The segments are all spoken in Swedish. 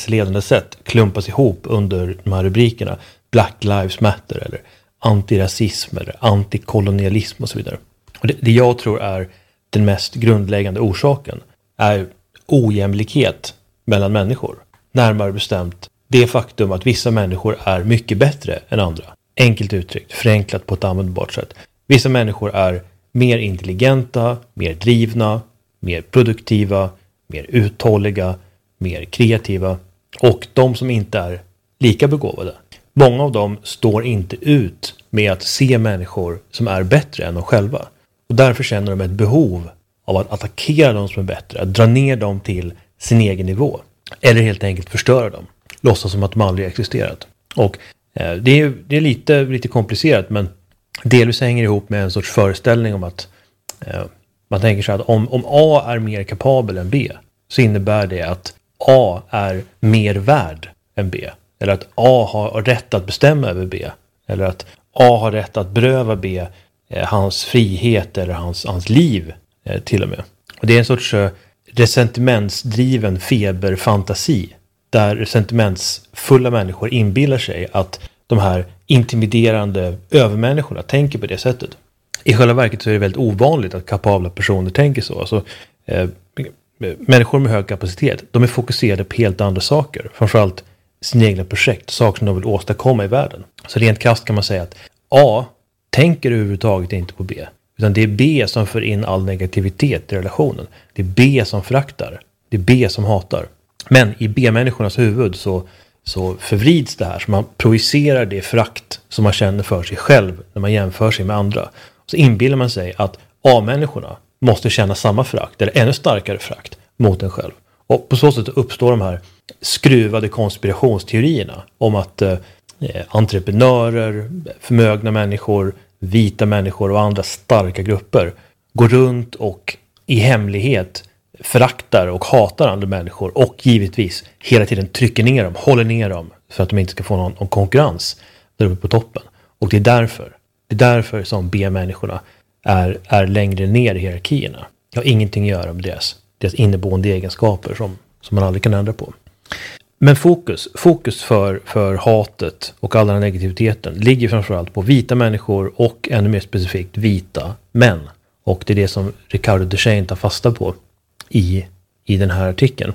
vilseledande sätt klumpas ihop under de här rubrikerna. Black Lives Matter eller antirasism eller antikolonialism och så vidare. Och det jag tror är den mest grundläggande orsaken är ojämlikhet mellan människor. Närmare bestämt det faktum att vissa människor är mycket bättre än andra. Enkelt uttryckt, förenklat på ett användbart sätt. Vissa människor är mer intelligenta, mer drivna, mer produktiva, mer uthålliga, mer kreativa. Och de som inte är lika begåvade. Många av dem står inte ut med att se människor som är bättre än de själva. Och därför känner de ett behov av att attackera de som är bättre. Att dra ner dem till sin egen nivå. Eller helt enkelt förstöra dem. Låtsas som att de aldrig existerat. Och det är lite komplicerat, men delvis hänger ihop med en sorts föreställning om att man tänker sig att om A är mer kapabel än B, så innebär det att A är mer värd än B. Eller att A har rätt att bestämma över B. Eller att A har rätt att beröva B hans frihet eller hans liv till och med. Och det är en sorts resentimentsdriven feberfantasi. Där resentimentsfulla människor inbillar sig att de här intimiderande övermänniskorna tänker på det sättet. I själva verket så är det väldigt ovanligt att kapabla personer tänker så. Alltså, människor med hög kapacitet, de är fokuserade på helt andra saker. Framförallt sina egna projekt, saker som de vill åstadkomma i världen. Så rent krasst kan man säga att A tänker överhuvudtaget inte på B. Utan det är B som för in all negativitet i relationen. Det är B som föraktar. Det är B som hatar. Men i B-människornas huvud så förvrids det här. Så man projicerar det förakt som man känner för sig själv när man jämför sig med andra. Så inbillar man sig att A-människorna måste känna samma förakt eller ännu starkare förakt mot en själv. Och på så sätt uppstår de här skruvade konspirationsteorierna om att entreprenörer, förmögna människor, vita människor och andra starka grupper går runt och i hemlighet föraktar och hatar andra människor och givetvis hela tiden trycker ner dem, håller ner dem för att de inte ska få någon konkurrens där uppe på toppen. Och det är därför som B-människorna är längre ner i hierarkierna. Det har ingenting att göra med deras inneboende egenskaper som man aldrig kan ändra på. Men fokus för hatet och all den här negativiteten ligger framförallt på vita människor och ännu mer specifikt vita män. Och det är det som Ricardo Duchaine tar fasta på i den här artikeln.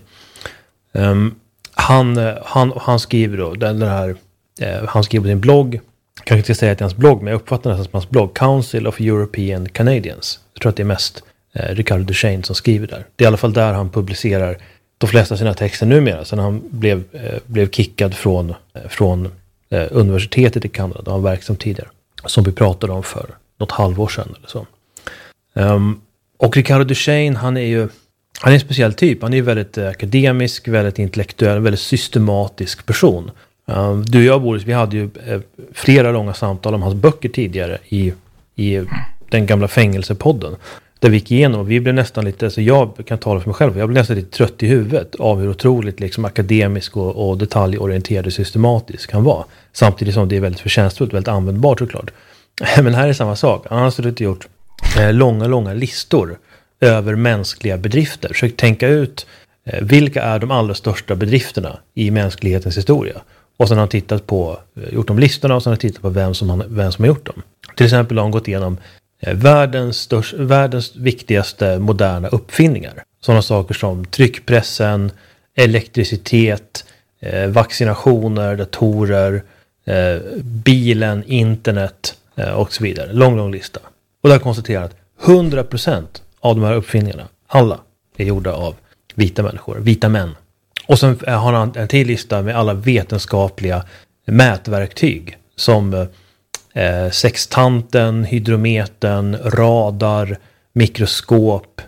Han skriver då han skriver på sin blogg, kanske inte säga att hans blogg, men jag uppfattar nästan som hans blogg, Council of European Canadians. Jag tror att det är mest Ricardo Duchaine som skriver där. Det är i alla fall där han publicerar de flesta av sina texter numera, sen han blev kickad från universitetet i Kanada, där han var verksam tidigare, som vi pratade om för något halvår sedan eller så. Och Ricardo Duchaine, han är en speciell typ. Han är väldigt akademisk, väldigt intellektuell, väldigt systematisk person. Du och jag, Boris, vi hade ju flera långa samtal om hans böcker tidigare i den gamla fängelsepodden. Där vi gick igenom och vi blev nästan lite, så jag kan tala för mig själv, jag blev nästan lite trött i huvudet av hur otroligt liksom akademisk och detaljorienterad och systematisk han var. Samtidigt som det är väldigt förtjänstfullt, väldigt användbart såklart. Men här är samma sak. Han har inte gjort långa listor över mänskliga bedrifter. Försökt tänka ut vilka är de allra största bedrifterna i mänsklighetens historia. Och sen har han gjort de listorna och sen har han tittat på vem som har gjort dem. Till exempel har han gått igenom världens viktigaste moderna uppfinningar. Sådana saker som tryckpressen, elektricitet, vaccinationer, datorer, bilen, internet och så vidare. Lång lista. Och där har konstaterat att 100% av de här uppfinningarna, alla, är gjorda av vita människor, vita män. Och sen har han en till lista med alla vetenskapliga mätverktyg som sextanten, hydrometern, radar, mikroskop,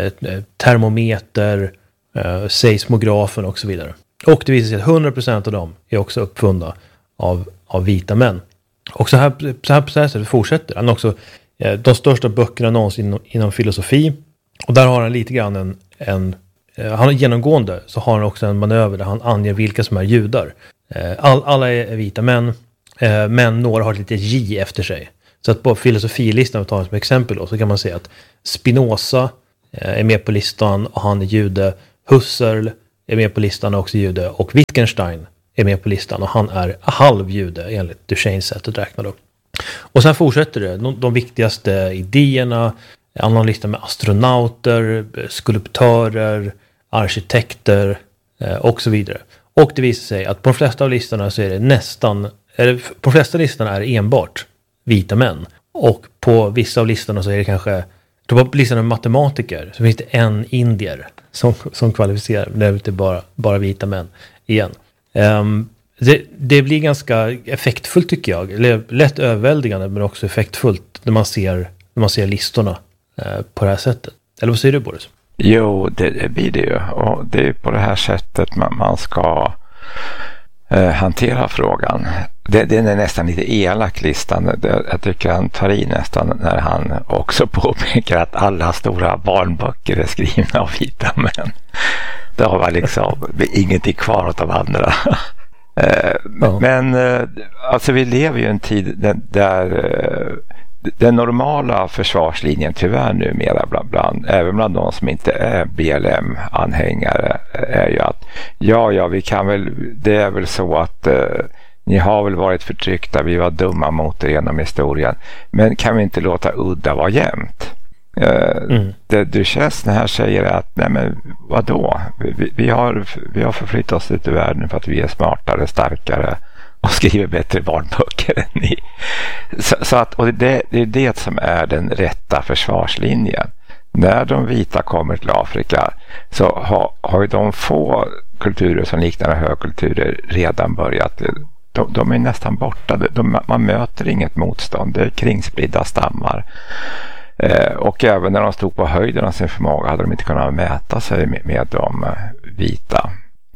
termometer, seismografen och så vidare. Och det visar sig att 100% av dem är också uppfunna av vita män. Och så här fortsätter han också. De största böckerna någonsin inom filosofi. Och där har han lite grann han har genomgående så har han också en manöver där han anger vilka som är judar. Alla är vita män. Men några har lite J efter sig. Så att på filosofilistan, vi tar som exempel då, så kan man säga att Spinoza är med på listan och han är jude. Husserl är med på listan och också jude. Och Wittgenstein är med på listan och han är halv jude enligt Duchesnes sätt att räkna då. Och sen fortsätter det. De viktigaste idéerna, annan lista med astronauter, skulptörer, arkitekter och så vidare. Och det visar sig att på de flesta av listorna så är det på de flesta listorna är det enbart vita män. Och på vissa av listorna så är det kanske, på listan med matematiker så finns det en indier som kvalificerar. Det är inte bara vita män igen. Det blir ganska effektfullt tycker jag. Eller lätt överväldigande men också effektfullt när man ser listorna på det här sättet. Eller vad säger du, Boris? Jo, det blir det ju. Och det är på det här sättet man ska hantera frågan. Den är nästan lite elak listan. Jag tycker han tar i nästan när han också påpekar att alla stora barnböcker är skrivna av vita män. Det har man liksom ingenting kvar åt de andra. Men alltså vi lever ju i en tid där den normala försvarslinjen tyvärr numera även bland de som inte är BLM-anhängare är ju att vi kan väl, det är väl så att ni har väl varit förtryckta, vi var dumma mot er genom historien, men kan vi inte låta udda vara jämnt? Det Duchesne här säger att nej men vadå? Vi har förflyttat oss ut i världen för att vi är smartare, starkare och skriver bättre barnböcker än ni. Så att, och det är det som är den rätta försvarslinjen. När de vita kommer till Afrika så har ju de få kulturer som liknar högkulturer redan börjat. De är nästan borta. Man möter inget motstånd. Det är kringspridda stammar. Och även när de stod på höjden av sin förmåga hade de inte kunnat mäta sig med de vita.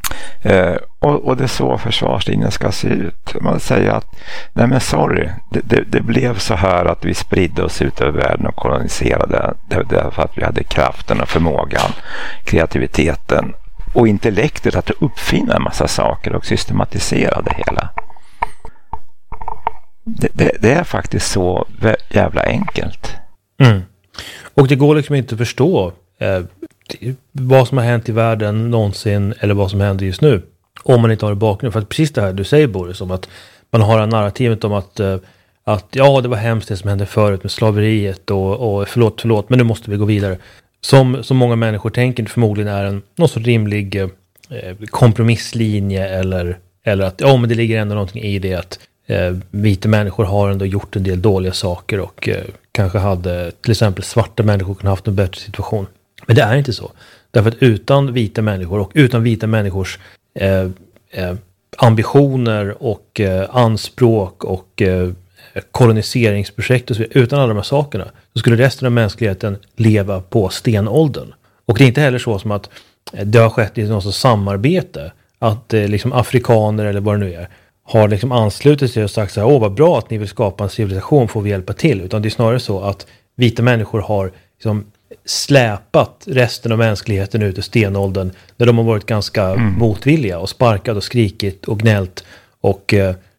Och det är så försvarslinjen ska se ut. Man säger att nej men sorry, det blev så här att vi spridde oss ut över världen och koloniserade därför att vi hade kraften och förmågan, kreativiteten och intellektet att uppfinna en massa saker och systematisera det hela. Det är faktiskt så jävla enkelt. Och det går liksom inte att förstå vad som har hänt i världen någonsin eller vad som händer just nu om man inte har det bakgrund. För att precis det här du säger, Boris, om att man har en narrativet om att ja, det var hemskt det som hände förut med slaveriet och förlåt, men nu måste vi gå vidare. Som många människor tänker förmodligen är någon så rimlig kompromisslinje eller att men det ligger ändå någonting i det att vita människor har ändå gjort en del dåliga saker och kanske hade till exempel svarta människor kunnat haft en bättre situation. Men det är inte så. Därför att utan vita människor och utan vita människors ambitioner och anspråk och koloniseringsprojekt och så vidare, utan alla de här sakerna så skulle resten av mänskligheten leva på stenåldern. Och det är inte heller så som att det har skett i något sorts samarbete att liksom afrikaner eller vad det nu är har liksom anslutit sig och sagt så här, vad bra att ni vill skapa en civilisation, får vi hjälpa till. Utan det är snarare så att vita människor har liksom släpat resten av mänskligheten ut i stenåldern när de har varit ganska motvilliga och sparkat och skrikit och gnällt och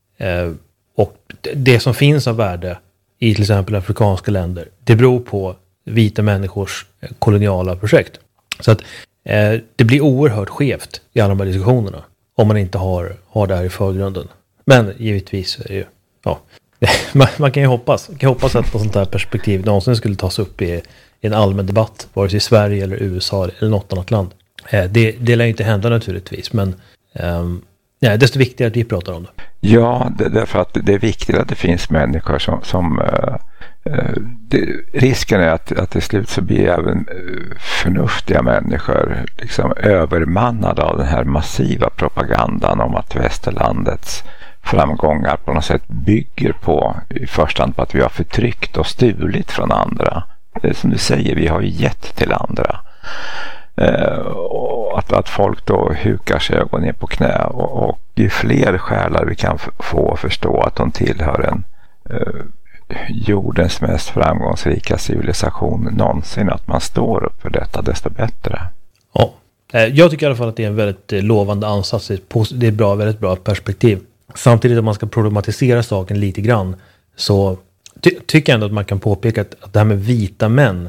det som finns av värde i till exempel afrikanska länder, det beror på vita människors koloniala projekt. Så att det blir oerhört skevt i alla de här diskussionerna om man inte har det här i förgrunden. Men givetvis är det ju, man kan ju hoppas att något sånt här perspektiv någonsin skulle tas upp i en allmän debatt, vare sig i Sverige eller USA eller något annat land. Det lär ju inte hända naturligtvis, men desto viktigare att vi pratar om det. Ja, därför att det är viktigt att det finns människor som risken är att till slut så blir även förnuftiga människor liksom övermannade av den här massiva propagandan om att västerlandets framgångar på något sätt bygger på i första hand på att vi har förtryckt och stulit från andra. Som du säger, vi har ju gett till andra. Och att folk då hukar sig och går ner på knä och ju fler själar vi kan få förstå att de tillhör en jordens mest framgångsrika civilisation någonsin, att man står upp för detta, desto bättre. Ja, jag tycker i alla fall att det är en väldigt lovande ansats. Det är väldigt bra perspektiv. Samtidigt om man ska problematisera saken lite grann så tycker jag ändå att man kan påpeka att det här med vita män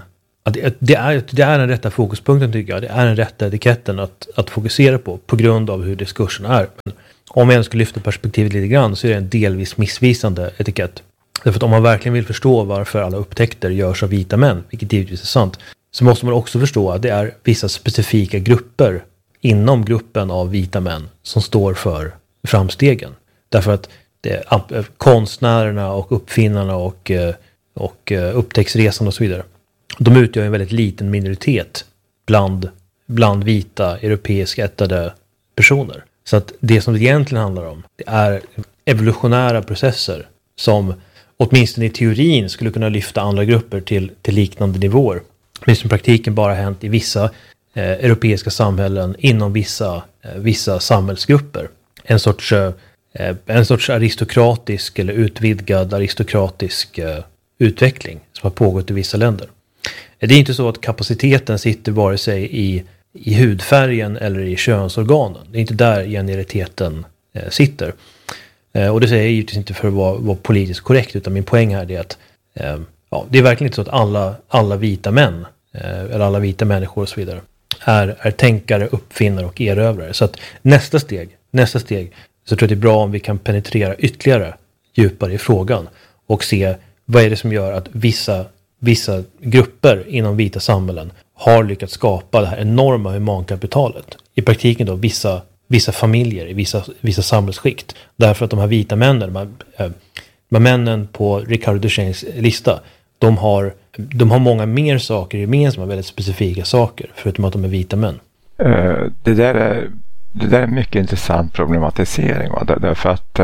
att det är den rätta fokuspunkten, tycker jag. Det är den rätta etiketten att fokusera på grund av hur diskursen är. Men om jag skulle lyfta perspektivet lite grann så är det en delvis missvisande etikett. Därför att om man verkligen vill förstå varför alla upptäckter görs av vita män, vilket givetvis är sant, så måste man också förstå att det är vissa specifika grupper inom gruppen av vita män som står för framstegen. Därför att konstnärerna och uppfinnarna och upptäcktsresan och så vidare, de utgör en väldigt liten minoritet bland vita europeiska ättade personer. Så att det som det egentligen handlar om, det är evolutionära processer som åtminstone i teorin skulle kunna lyfta andra grupper till liknande nivåer. Men som i praktiken bara hänt i vissa europeiska samhällen inom vissa samhällsgrupper. En sorts aristokratisk eller utvidgad aristokratisk utveckling som har pågått i vissa länder. Det är inte så att kapaciteten sitter vare sig i hudfärgen eller i könsorganen. Det är inte där genialiteten sitter. Och det säger jag givetvis inte för att vara politiskt korrekt, utan min poäng här är att det är verkligen inte så att alla vita män eller alla vita människor och så vidare är tänkare, uppfinnare och erövrare. Så att nästa steg så tror jag det är bra om vi kan penetrera ytterligare djupare i frågan och se vad är det som gör att vissa grupper inom vita samhällen har lyckats skapa det här enorma humankapitalet. I praktiken då vissa familjer i vissa samhällsskikt. Därför att de här vita männen, de här männen på Ricardo Duchéns lista, de har många mer saker gemensamma, väldigt specifika saker, förutom att de är vita män. Det där är mycket intressant problematisering. Därför att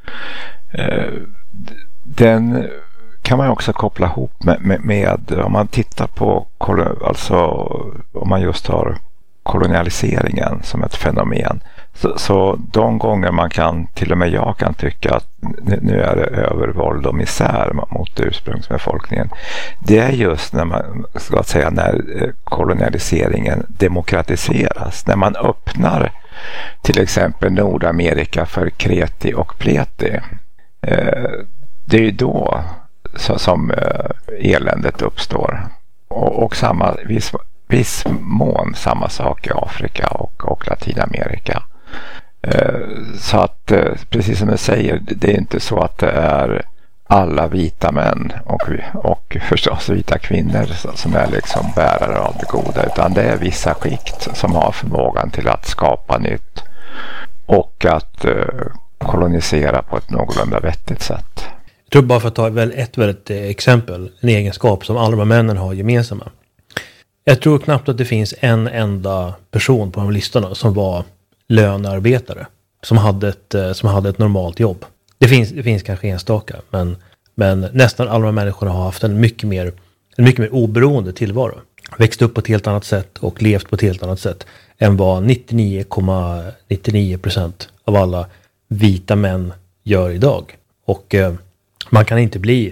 den kan man också koppla ihop med om man tittar på, alltså om man just har kolonialiseringen som ett fenomen. Så de gånger man kan, till och med jag kan tycka att nu är det övervåld och misär mot ursprungsbefolkningen. Det är just när man ska säga när kolonialiseringen demokratiseras. När man öppnar till exempel Nordamerika för kreti och pleti. Det är ju då som eländet uppstår. Och viss mån samma sak i Afrika och Latinamerika. Så att precis som du säger, det är inte så att det är alla vita män och förstås vita kvinnor som är liksom bärare av det goda, utan det är vissa skikt som har förmågan till att skapa nytt och att kolonisera på ett någorlunda vettigt sätt. Jag tror bara för att ta ett väldigt exempel, en egenskap som alla de här männen har gemensamma. Jag tror knappt att det finns en enda person på de listorna som var lönearbetare, som hade ett normalt jobb. Det finns kanske enstaka, men nästan alla de här människorna har haft en mycket mer oberoende tillvaro. Växt upp på ett helt annat sätt och levt på ett helt annat sätt än vad 99,99% av alla vita män gör idag. Och man kan inte bli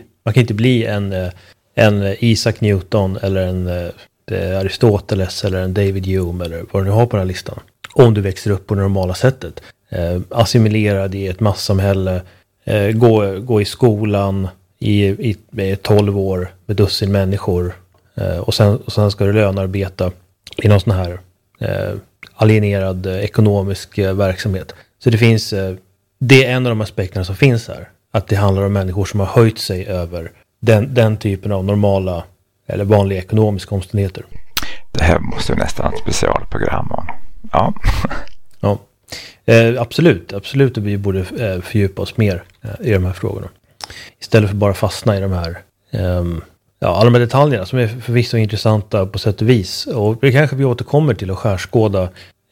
en Isaac Newton eller en Aristoteles eller en David Hume eller vad du nu har på den här listan. Om du växer upp på det normala sättet. Assimilerad i ett massamhälle. Gå i skolan i 12 år med dussin människor. Och sen ska du lönearbeta i någon sån här alienerad ekonomisk verksamhet. Så det är en av de aspekterna som finns här. Att det handlar om människor som har höjt sig över den typen av normala eller vanliga ekonomiska omständigheter. Det här måste ju nästan ett specialprogram om. Ja. Ja. Absolut att vi borde fördjupa oss mer i de här frågorna. Istället för bara fastna i de här alla de här detaljerna som är förvisso intressanta på sätt och vis. Och det kanske vi återkommer till att skärskåda.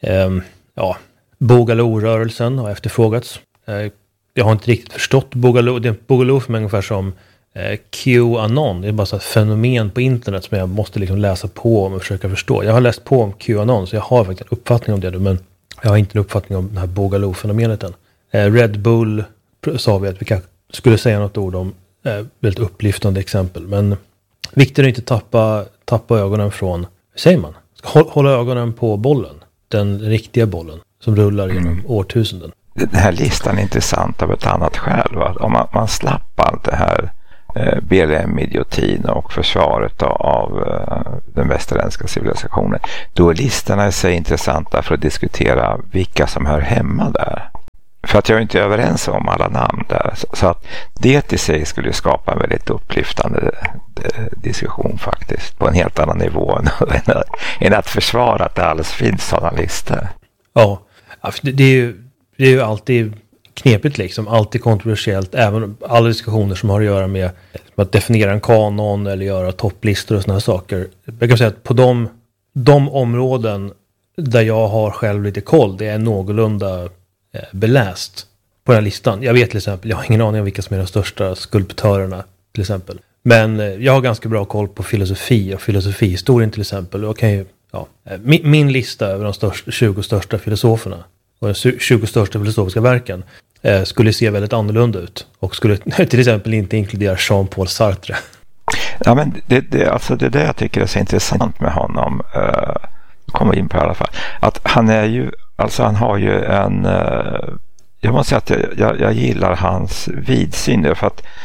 Boogaloo-rörelsen har efterfrågats. Jag har inte riktigt förstått Boogaloo för mig ungefär som QAnon. Det är bara så ett fenomen på internet som jag måste liksom läsa på om och försöka förstå. Jag har läst på om QAnon så jag har faktiskt en uppfattning om det, men jag har inte en uppfattning om det här Boogaloo-fenomenet än. Red Bull sa vi att vi kanske skulle säga något ord om. Väldigt upplyftande exempel, men viktigt är inte tappa ögonen från, hur säger man? Hålla ögonen på bollen, den riktiga bollen som rullar genom årtusenden. Den här listan är intressant av ett annat skäl. Va? Om man slapp allt det här BLM-idiotin och försvaret av den västerländska civilisationen. Då är listorna i sig intressanta för att diskutera vilka som hör hemma där. För att jag inte är överens om alla namn där. Så att det i sig skulle skapa en väldigt upplyftande diskussion faktiskt. På en helt annan nivå än att försvara att det alls finns sådana listor. Ja, det är ju alltid knepigt liksom. Alltid kontroversiellt. Även alla diskussioner som har att göra med att definiera en kanon eller göra topplistor och sådana saker. Jag kan säga att på de områden där jag har själv lite koll, det är någorlunda beläst på den här listan. Jag vet till exempel, jag har ingen aning om vilka som är de största skulptörerna till exempel. Men jag har ganska bra koll på filosofi och filosofihistorien till exempel. Och kan ju, min lista över de 20 största filosoferna och de 20 största filosofiska verken skulle se väldigt annorlunda ut. Och skulle till exempel inte inkludera Jean-Paul Sartre. Ja, men det är det jag tycker är så intressant med honom. Kommer in på i alla fall. Att han är ju, alltså han har ju en, jag måste säga att jag gillar hans vidsyn, för att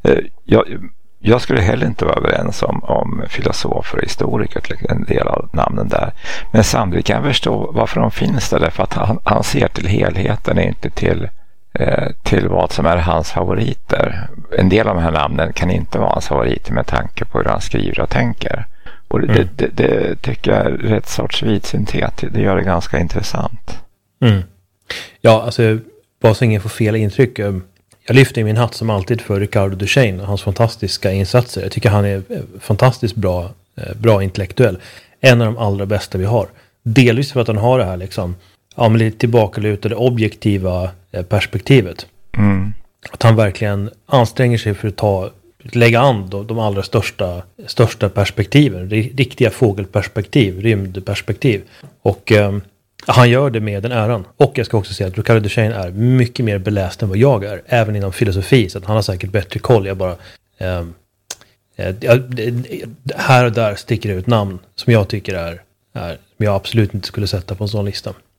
jag skulle heller inte vara överens om filosofer och historiker till en del av namnen där. Men samtidigt kan jag förstå varför de finns där, för att han ser till helheten, inte till vad som är hans favoriter. En del av de här namnen kan inte vara hans favoriter med tanke på hur han skriver och tänker. Och det tycker jag är rätt sorts vidsynthet. Det gör det ganska intressant. Mm. Ja, alltså bara så ingen får fel intryck. Jag lyfter i min hatt som alltid för Ricardo Duchesne och hans fantastiska insatser. Jag tycker han är fantastiskt bra intellektuell. En av de allra bästa vi har. Delvis för att han har det här liksom, lite tillbakalutade objektiva perspektivet. Mm. Att han verkligen anstränger sig för att lägga an de allra största perspektiven. Riktiga fågelperspektiv, rymdperspektiv. Och han gör det med den äran. Och jag ska också säga att Ricardo Duchesne är mycket mer beläst än vad jag är. Även inom filosofi. Så att han har säkert bättre koll. Jag bara här och där sticker ut namn som jag tycker är som jag absolut inte skulle sätta på en sån lista.